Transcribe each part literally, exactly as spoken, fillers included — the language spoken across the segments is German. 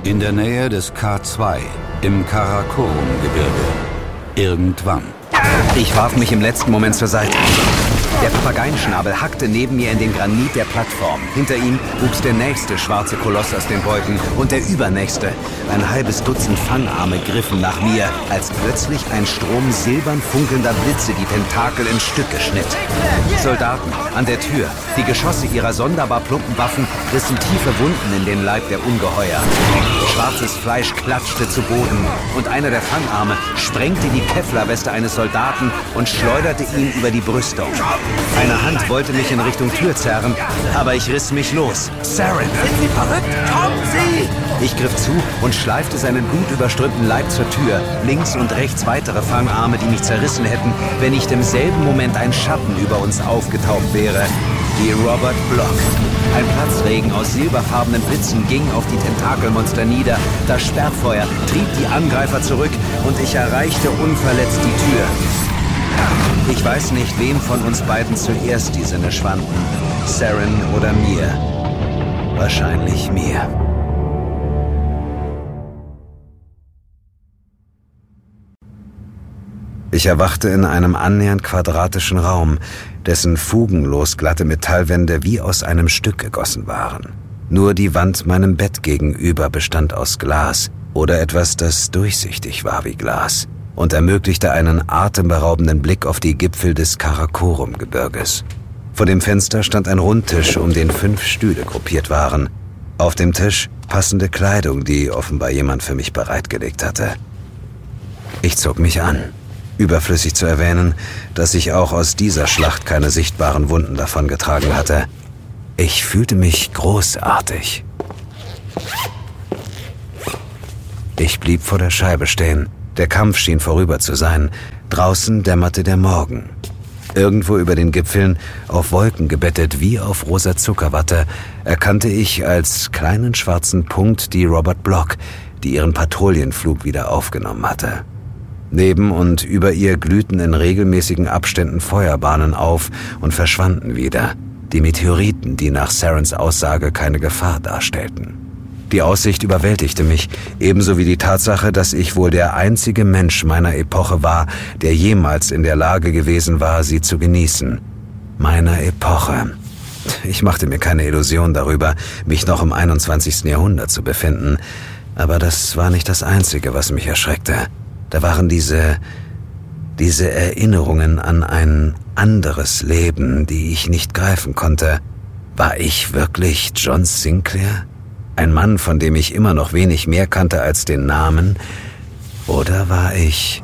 In der Nähe des K zwei, im Karakorum-Gebirge. Irgendwann. Ich warf mich im letzten Moment zur Seite. Der Papageienschnabel hackte neben mir in den Granit der Plattform. Hinter ihm wuchs der nächste schwarze Koloss aus den Wolken und der übernächste. Ein halbes Dutzend Fangarme griffen nach mir, als plötzlich ein Strom silbern funkelnder Blitze die Tentakel in Stücke schnitt. Soldaten an der Tür. Die Geschosse ihrer sonderbar plumpen Waffen rissen tiefe Wunden in den Leib der Ungeheuer. Schwarzes Fleisch klatschte zu Boden und einer der Fangarme sprengte die Kevlarweste eines Soldaten und schleuderte ihn über die Brüstung. Eine Hand wollte mich in Richtung Tür zerren, aber ich riss mich los. Saren! Sind Sie verrückt? Kommen Sie! Ich griff zu und schleifte seinen blutüberströmten Leib zur Tür. Links und rechts weitere Fangarme, die mich zerrissen hätten, wenn nicht im selben Moment ein Schatten über uns aufgetaucht wäre. Die Robert Block. Ein Platzregen aus silberfarbenen Blitzen ging auf die Tentakelmonster nieder. Das Sperrfeuer trieb die Angreifer zurück und ich erreichte unverletzt die Tür. Ich weiß nicht, wem von uns beiden zuerst die Sinne schwanden. Saren oder mir. Wahrscheinlich mir. Ich erwachte in einem annähernd quadratischen Raum, dessen fugenlos glatte Metallwände wie aus einem Stück gegossen waren. Nur die Wand meinem Bett gegenüber bestand aus Glas oder etwas, das durchsichtig war wie Glas und ermöglichte einen atemberaubenden Blick auf die Gipfel des Karakorum-Gebirges. Vor dem Fenster stand ein Rundtisch, um den fünf Stühle gruppiert waren. Auf dem Tisch passende Kleidung, die offenbar jemand für mich bereitgelegt hatte. Ich zog mich an. Überflüssig zu erwähnen, dass ich auch aus dieser Schlacht keine sichtbaren Wunden davongetragen hatte. Ich fühlte mich großartig. Ich blieb vor der Scheibe stehen. Der Kampf schien vorüber zu sein. Draußen dämmerte der Morgen. Irgendwo über den Gipfeln, auf Wolken gebettet wie auf rosa Zuckerwatte, erkannte ich als kleinen schwarzen Punkt die Robert Block, die ihren Patrouillenflug wieder aufgenommen hatte. Neben und über ihr glühten in regelmäßigen Abständen Feuerbahnen auf und verschwanden wieder. Die Meteoriten, die nach Sarens Aussage keine Gefahr darstellten. Die Aussicht überwältigte mich, ebenso wie die Tatsache, dass ich wohl der einzige Mensch meiner Epoche war, der jemals in der Lage gewesen war, sie zu genießen. Meiner Epoche. Ich machte mir keine Illusion darüber, mich noch im einundzwanzigsten Jahrhundert zu befinden, aber das war nicht das Einzige, was mich erschreckte. Da waren diese, diese Erinnerungen an ein anderes Leben, die ich nicht greifen konnte. War ich wirklich John Sinclair? Ein Mann, von dem ich immer noch wenig mehr kannte als den Namen? Oder war ich...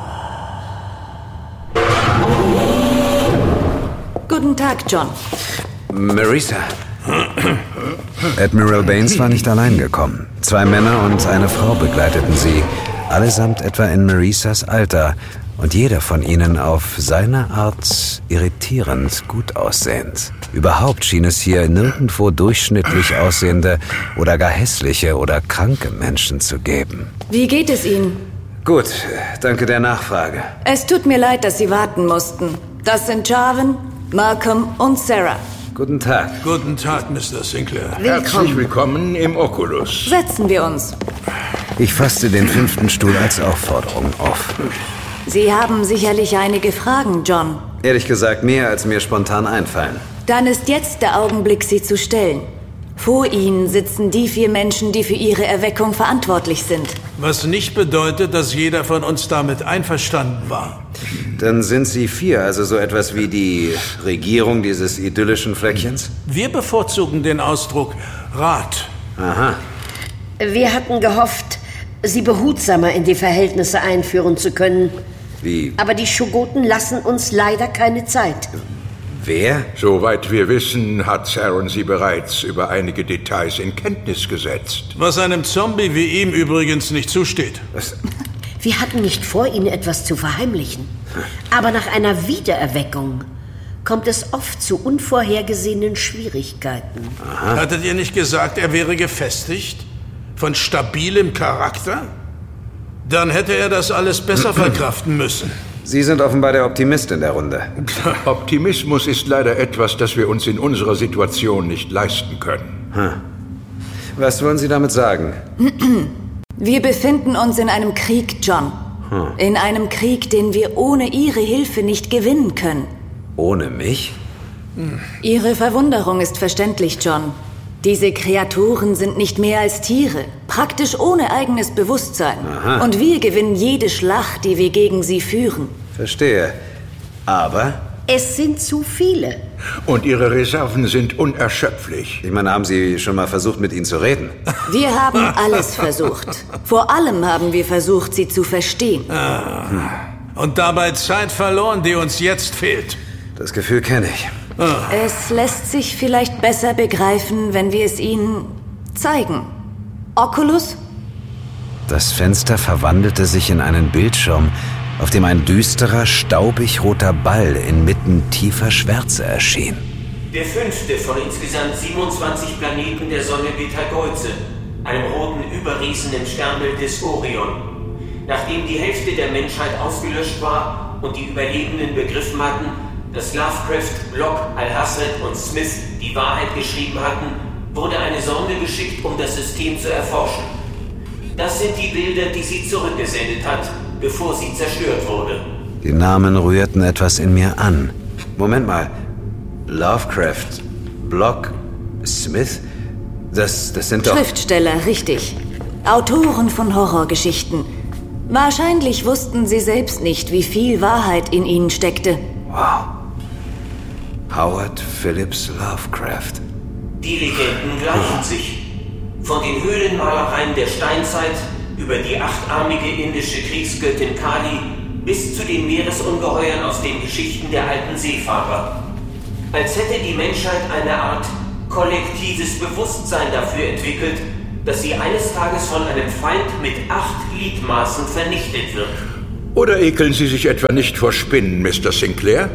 Guten Tag, John. Marisa. Admiral Baines war nicht allein gekommen. Zwei Männer und eine Frau begleiteten sie. Allesamt etwa in Marisas Alter und jeder von ihnen auf seine Art irritierend gut aussehend. Überhaupt schien es hier nirgendwo durchschnittlich aussehende oder gar hässliche oder kranke Menschen zu geben. Wie geht es Ihnen? Gut, danke der Nachfrage. Es tut mir leid, dass Sie warten mussten. Das sind Jarvan, Malcolm und Sarah. Guten Tag. Guten Tag, Mister Sinclair. Willkommen. Herzlich willkommen im Oculus. Setzen wir uns. Ich fasste den fünften Stuhl als Aufforderung auf. Sie haben sicherlich einige Fragen, John. Ehrlich gesagt, mehr als mir spontan einfallen. Dann ist jetzt der Augenblick, sie zu stellen. Vor Ihnen sitzen die vier Menschen, die für Ihre Erweckung verantwortlich sind. Was nicht bedeutet, dass jeder von uns damit einverstanden war. Dann sind Sie vier, also so etwas wie die Regierung dieses idyllischen Fleckchens? Wir bevorzugen den Ausdruck Rat. Aha. Wir hatten gehofft, Sie behutsamer in die Verhältnisse einführen zu können. Wie? Aber die Shogoten lassen uns leider keine Zeit. Wer? Soweit wir wissen, hat Saren sie bereits über einige Details in Kenntnis gesetzt. Was einem Zombie wie ihm übrigens nicht zusteht. Was? Wir hatten nicht vor, Ihnen etwas zu verheimlichen. Aber nach einer Wiedererweckung kommt es oft zu unvorhergesehenen Schwierigkeiten. Aha. Hattet ihr nicht gesagt, er wäre gefestigt? Von stabilem Charakter? Dann hätte er das alles besser verkraften müssen. Sie sind offenbar der Optimist in der Runde. Optimismus ist leider etwas, das wir uns in unserer Situation nicht leisten können. Hm. Was wollen Sie damit sagen? Wir befinden uns in einem Krieg, John. Hm. In einem Krieg, den wir ohne Ihre Hilfe nicht gewinnen können. Ohne mich? Hm. Ihre Verwunderung ist verständlich, John. Diese Kreaturen sind nicht mehr als Tiere, praktisch ohne eigenes Bewusstsein. Aha. Und wir gewinnen jede Schlacht, die wir gegen sie führen. Verstehe. Aber? Es sind zu viele. Und Ihre Reserven sind unerschöpflich. Ich meine, haben Sie schon mal versucht, mit ihnen zu reden? Wir haben alles versucht. Vor allem haben wir versucht, sie zu verstehen. Ah. Hm. Und dabei Zeit verloren, die uns jetzt fehlt. Das Gefühl kenne ich. Ah. Es lässt sich vielleicht besser begreifen, wenn wir es Ihnen zeigen. Oculus? Das Fenster verwandelte sich in einen Bildschirm, auf dem ein düsterer, staubig-roter Ball inmitten tiefer Schwärze erschien. Der fünfte von insgesamt siebenundzwanzig Planeten der Sonne Betelgeuse, einem roten Überriesen im Sternbild des Orion. Nachdem die Hälfte der Menschheit ausgelöscht war und die Überlebenden begriffen hatten, dass Lovecraft, Block, Alhassett und Smith die Wahrheit geschrieben hatten, wurde eine Sonde geschickt, um das System zu erforschen. Das sind die Bilder, die sie zurückgesendet hat, bevor sie zerstört wurde. Die Namen rührten etwas in mir an. Moment mal. Lovecraft, Block, Smith? Das, das sind doch... Schriftsteller, richtig. Autoren von Horrorgeschichten. Wahrscheinlich wussten sie selbst nicht, wie viel Wahrheit in ihnen steckte. Wow. Howard Phillips Lovecraft. Die Legenden gleichen sich. Von den Höhlenmalereien der Steinzeit über die achtarmige indische Kriegsgöttin Kali bis zu den Meeresungeheuern aus den Geschichten der alten Seefahrer. Als hätte die Menschheit eine Art kollektives Bewusstsein dafür entwickelt, dass sie eines Tages von einem Feind mit acht Gliedmaßen vernichtet wird. Oder ekeln Sie sich etwa nicht vor Spinnen, Mister Sinclair?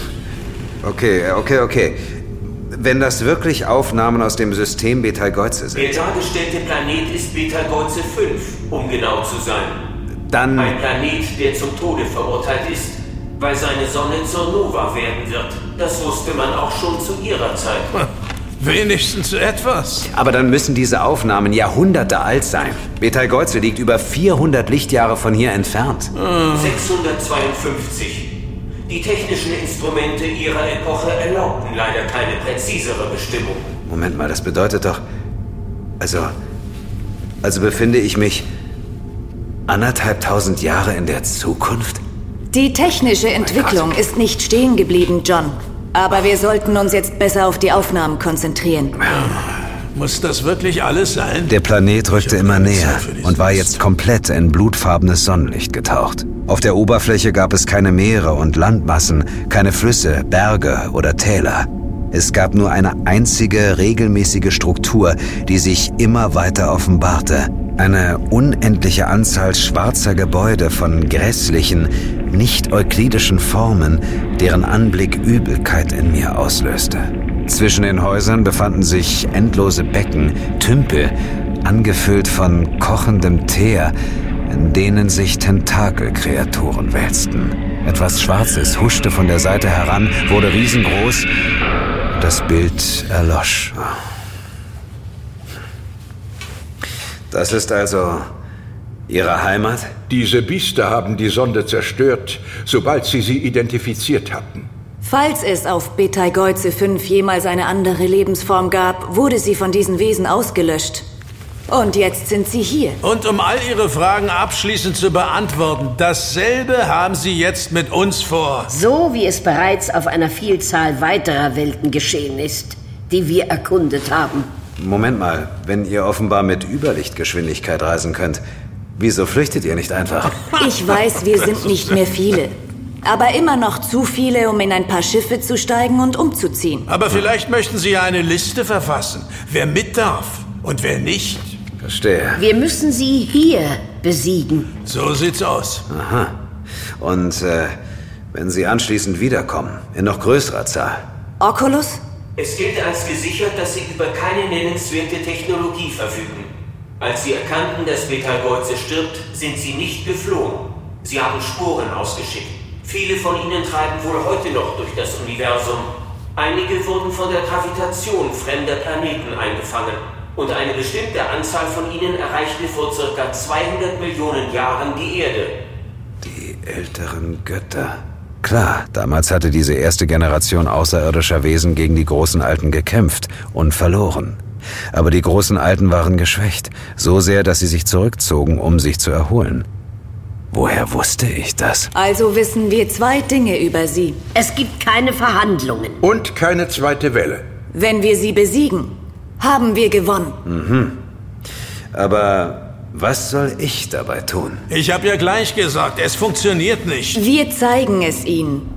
Okay, okay, okay. Wenn das wirklich Aufnahmen aus dem System Betelgeuse sind... Der dargestellte Planet ist Betelgeuse fünf, um genau zu sein. Dann... Ein Planet, der zum Tode verurteilt ist, weil seine Sonne zur Nova werden wird. Das wusste man auch schon zu ihrer Zeit. Wenigstens etwas. Aber dann müssen diese Aufnahmen Jahrhunderte alt sein. Betelgeuse liegt über vierhundert Lichtjahre von hier entfernt. sechshundertzweiundfünfzig. Die technischen Instrumente ihrer Epoche erlaubten leider keine präzisere Bestimmung. Moment mal, das bedeutet doch... Also... Also befinde ich mich anderthalb tausend Jahre in der Zukunft? Die technische Entwicklung ist nicht stehen geblieben, John. Aber wir sollten uns jetzt besser auf die Aufnahmen konzentrieren. Muss das wirklich alles sein? Der Planet rückte immer näher und war jetzt komplett in blutfarbenes Sonnenlicht getaucht. Auf der Oberfläche gab es keine Meere und Landmassen, keine Flüsse, Berge oder Täler. Es gab nur eine einzige regelmäßige Struktur, die sich immer weiter offenbarte. Eine unendliche Anzahl schwarzer Gebäude von grässlichen, nicht-euklidischen Formen, deren Anblick Übelkeit in mir auslöste. Zwischen den Häusern befanden sich endlose Becken, Tümpel, angefüllt von kochendem Teer, in denen sich Tentakelkreaturen wälzten. Etwas Schwarzes huschte von der Seite heran, wurde riesengroß und das Bild erlosch. Das ist also Ihre Heimat? Diese Biester haben die Sonde zerstört, sobald sie sie identifiziert hatten. Falls es auf Betelgeuse fünf jemals eine andere Lebensform gab, wurde sie von diesen Wesen ausgelöscht. Und jetzt sind sie hier. Und um all Ihre Fragen abschließend zu beantworten, dasselbe haben Sie jetzt mit uns vor. So wie es bereits auf einer Vielzahl weiterer Welten geschehen ist, die wir erkundet haben. Moment mal, wenn ihr offenbar mit Überlichtgeschwindigkeit reisen könnt, wieso flüchtet ihr nicht einfach? Ich weiß, wir sind nicht mehr viele. Aber immer noch zu viele, um in ein paar Schiffe zu steigen und umzuziehen. Aber vielleicht möchten Sie ja eine Liste verfassen, wer mit darf und wer nicht. Verstehe. Wir müssen sie hier besiegen. So sieht's aus. Aha. Und äh, wenn Sie anschließend wiederkommen, in noch größerer Zahl. Oculus? Es gilt als gesichert, dass sie über keine nennenswerte Technologie verfügen. Als sie erkannten, dass Betelgeuse stirbt, sind sie nicht geflohen. Sie haben Spuren ausgeschickt. Viele von ihnen treiben wohl heute noch durch das Universum. Einige wurden von der Gravitation fremder Planeten eingefangen. und eine bestimmte Anzahl von ihnen erreichte vor circa zweihundert Millionen Jahren die Erde. Die älteren Götter. Klar, damals hatte diese erste Generation außerirdischer Wesen gegen die großen Alten gekämpft und verloren. Aber die großen Alten waren geschwächt, so sehr, dass sie sich zurückzogen, um sich zu erholen. Woher wusste ich das? Also wissen wir zwei Dinge über sie. Es gibt keine Verhandlungen. Und keine zweite Welle. Wenn wir sie besiegen, haben wir gewonnen. Mhm. Aber was soll ich dabei tun? Ich habe ja gleich gesagt, es funktioniert nicht. Wir zeigen es ihnen.